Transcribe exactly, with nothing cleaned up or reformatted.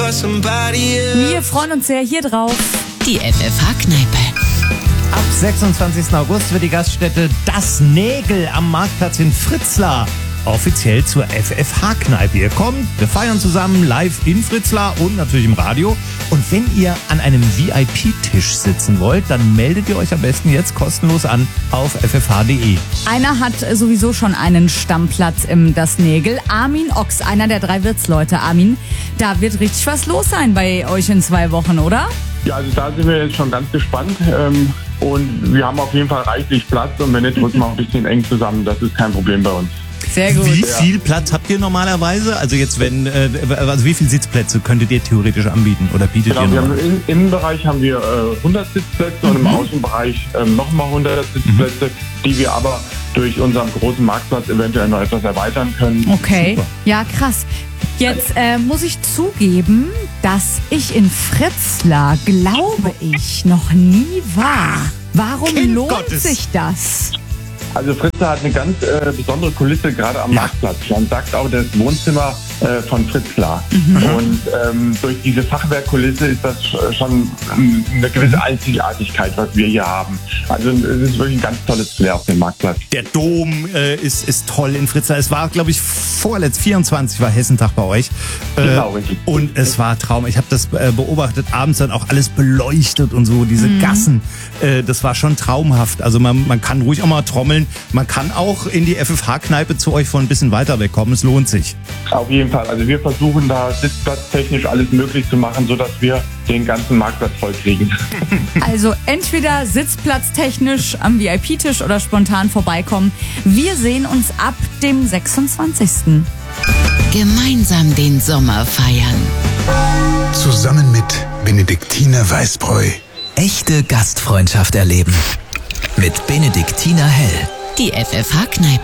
Wir freuen uns sehr hier drauf. Die F F H-Kneipe. Ab sechsundzwanzigsten August wird die Gaststätte Das Nägel am Marktplatz in Fritzlar offiziell zur F F H-Kneipe. Ihr kommt, wir feiern zusammen live in Fritzlar und natürlich im Radio. Und wenn ihr an einem V I P-Tisch sitzen wollt, dann meldet ihr euch am besten jetzt kostenlos an auf f f h punkt d e. Einer hat sowieso schon einen Stammplatz im Das Nägel. Armin Ochs, einer der drei Wirtsleute. Armin, da wird richtig was los sein bei euch in zwei Wochen, oder? Ja, also da sind wir jetzt schon ganz gespannt. Ähm, und wir haben auf jeden Fall reichlich Platz. Und wenn nicht, rücken wir ein bisschen eng zusammen. Das ist kein Problem bei uns. Sehr gut. Wie viel Platz habt ihr normalerweise? Also jetzt, wenn, äh, also wie viele Sitzplätze könntet ihr theoretisch anbieten oder bietet genau, ihr? Wir haben im Innenbereich haben wir äh, hundert Sitzplätze mhm. und im Außenbereich äh, nochmal hundert Sitzplätze, mhm. die wir aber durch unseren großen Marktplatz eventuell noch etwas erweitern können. Okay, super. Ja krass. Jetzt äh, muss ich zugeben, dass ich in Fritzlar, glaube ich, noch nie war. Warum Kind lohnt Gottes. sich das? Also Fritzlar hat eine ganz äh, besondere Kulisse, gerade am Ja. Marktplatz. Man sagt auch das Wohnzimmer äh, von Fritzlar. Mhm. Und ähm, durch diese Fachwerkkulisse ist das schon eine gewisse Einzigartigkeit, was wir hier haben. Also es ist wirklich ein ganz tolles Flair auf dem Marktplatz. Der Dom äh, ist, ist toll in Fritzlar. Es war, glaube ich, vorletzt vierundzwanzig war Hessentag bei euch. Äh, Genau, richtig. Und es war Traum. Ich habe das äh, beobachtet, abends dann auch alles beleuchtet und so, diese Mhm. Gassen. Äh, das war schon traumhaft. Also man, man kann ruhig auch mal trommeln. Man kann auch in die F F H-Kneipe zu euch von ein bisschen weiter wegkommen. Es lohnt sich. Auf jeden Fall. Also wir versuchen da sitzplatztechnisch alles möglich zu machen, sodass wir den ganzen Marktplatz voll kriegen. Also entweder sitzplatztechnisch am V I P-Tisch oder spontan vorbeikommen. Wir sehen uns ab dem sechsundzwanzigsten Gemeinsam den Sommer feiern. Zusammen mit Benediktiner Weißbräu. Echte Gastfreundschaft erleben. Mit Benediktiner Hell. Die F F H-Kneipe.